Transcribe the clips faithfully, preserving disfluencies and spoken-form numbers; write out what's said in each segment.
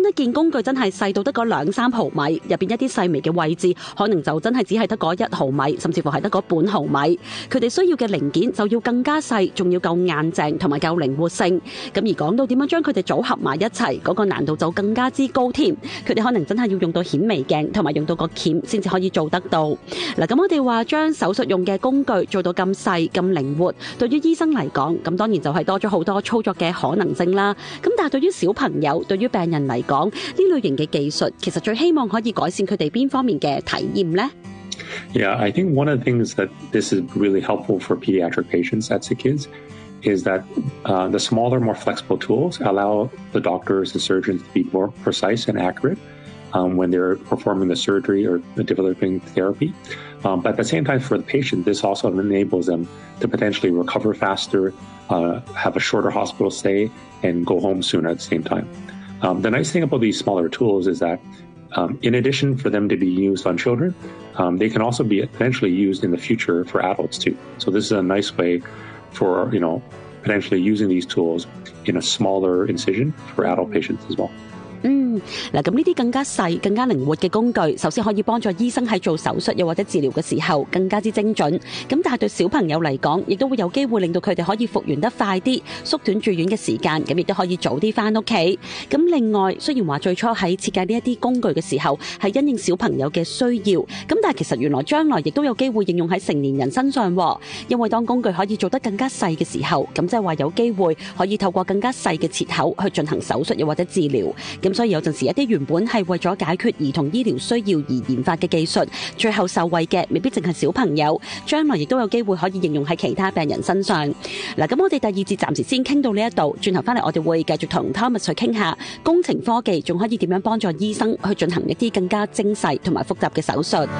一件工具真係細到得嗰兩三毫米，入邊一啲細微嘅位置可能就真係只係得嗰一毫米，甚至乎係得嗰半毫米。佢哋需要嘅零件就要更加細，仲要夠硬淨同埋夠靈活性。咁而講到點樣將佢哋組合埋一齊，嗰個難度就更加之高添。佢哋可能真係要用到顯微鏡同埋用到個鉗先至可以做得到。嗱，咁我哋話將手術用嘅工具做到咁細咁靈活，對於醫生嚟講，咁當然就係多咗好多操作嘅可能性啦。咁但係對於小朋友、對於病人嚟講，呢類型嘅技術其實最希望可以改善佢哋邊方面嘅體驗呢？ Yeah, I think one of the things that this is really helpful for pediatric patients, that's the kids, is that uh, the smaller, more flexible tools allow the doctors and surgeons to be more precise and accurate um, when they're performing the surgery or developing therapy. Um, but at the same time, for the patient, this also enables them to potentially recover faster, uh, have a shorter hospital stay, and go home sooner at the same time. Um, the nice thing about these smaller tools is that um, in addition for them to be used on children, um, they can also be potentially used in the future for adults too. So this is a nice way for, you know, potentially using these tools in a smaller incision for adult patients as well. 嗯，嗱，咁呢啲更加細、更加靈活嘅工具，首先可以幫助醫生喺做手術又或者治療嘅時候更加之精準。咁但係對小朋友嚟講，亦都會有機會令到佢哋可以復原得快啲，縮短住院嘅時間，咁亦都可以早啲翻屋企。咁另外，雖然話最初喺設計呢一啲工具嘅時候係因應小朋友嘅需要，咁但係其實原來將來亦都有機會應用喺成年人身上喎。因為當工具可以做得更加細嘅時候，咁即係話有機會可以透過更加細嘅切口去進行手術又或者治療。咁所以有陣時一啲原本係為咗解決兒童醫療需要而研發嘅技術，最後受惠嘅未必淨係小朋友，將來亦都有機會可以應用喺其他病人身上。嗱，咁我哋第二節暫時先傾到呢一度，轉頭翻嚟我哋會繼續同 Thomas 去傾下工程科技仲可以點樣幫助醫生去進行一啲更加精細同埋複雜嘅手術。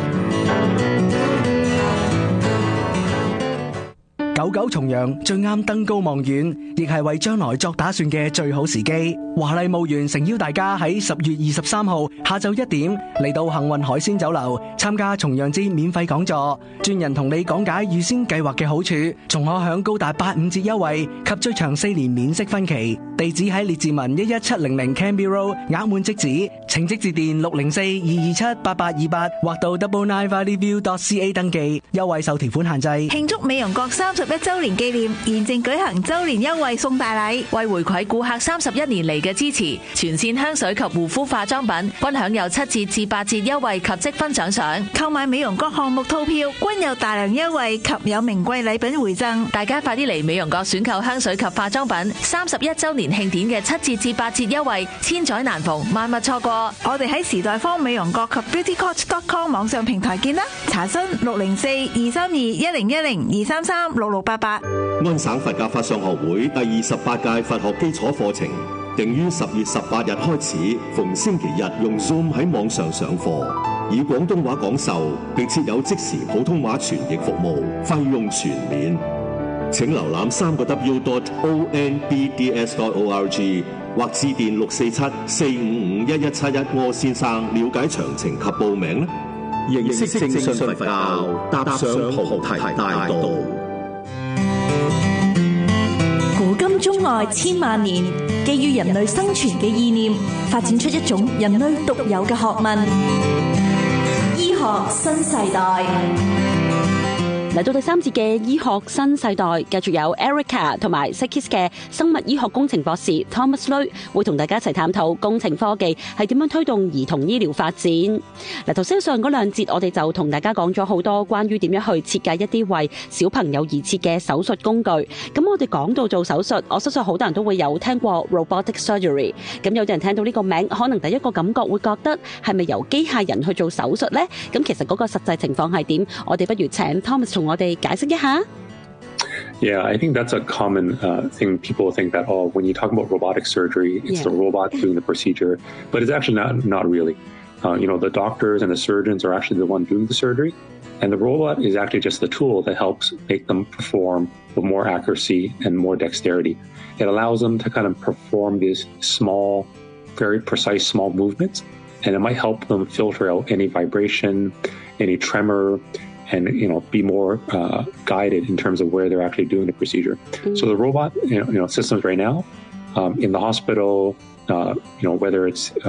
九九重陽最啱登高望遠，亦係為將來作打算嘅最好時機。華麗墓園誠邀大家喺十月二十三號下晝一點嚟到幸運海鮮酒樓參加重陽節免費講座，專人同你講解預先計劃嘅好處，仲可享高達八五折優惠及最長四年免息分期。地址喺列治文一一七零零 Canby Road， 額滿即止，請即致電六零四二二七八八二八或到 double nine valley view dot c a 登記。優惠受條款限制。 慶祝美容閣三十一周年紀念，現正舉行周年優惠送大禮，為回饋顧客三十一年嚟嘅支持，全線香水及護膚化妝品均享有七折至八折優惠及積分獎賞。購買美容閣項目套票均有大量優惠及有名貴禮品回贈。大家快啲嚟美容閣選購香水及化妝品，三十一周年慶典嘅七折至八折優惠，千載難逢，萬勿錯過。我哋喺時代坊美容閣及 beauty coach dot com 網上平台見啦。查詢六零四二三二一零一零二三三六六八八。 安省佛教法相學會第二十八屆佛學基礎課程定於十月十八日開始，逢星期日用 Zoom 喺網上上課，以廣東話講授，並設有即時普通話傳譯服務，費用全免。請瀏覽三個 W dot O N B D S dot O R G 或致電六四七四五五一一七一柯先生了解詳情及報名。認識正信佛教，踏上菩提大道。 古今中外千萬年，基於人類生存嘅意念，發展出一種人類獨有嘅學問——醫學新世代。 嚟到第三節嘅醫學新世代，繼續有 Erica 同埋 Sikis 嘅生物醫學工程博士 Thomas Lui 會同大家一齊探討工程科技係點樣推動兒童醫療發展。嗱，頭先上嗰兩節我哋就同大家講咗好多關於點樣去設計一啲為小朋友而設嘅手術工具。咁我哋講到做手術，我相信好多人都會有聽過 robotic surgery。咁有啲人聽到呢個名，可能第一個感覺會覺得係咪由機械人去做手術呢？咁其實嗰個實際情況係點？我哋不如請 Thomas 同我哋解釋一下。 Yeah, I think that's a common uh, thing. People think that, oh, when you talk about robotic surgery, it's yeah. the robot doing the procedure, but it's actually not, not really. Uh, you know, the doctors and the surgeons are actually the one doing the surgery, and the robot is actually just the tool that helps make them perform with more accuracy and more dexterity. It allows them to kind of perform these small, very precise small movements, and it might help them filter out any vibration, any tremor, and, you know, be more uh, guided in terms of where they're actually doing the procedure. Mm-hmm. So the robot, you know, you know, systems right now um, in the hospital, uh, you know, whether it's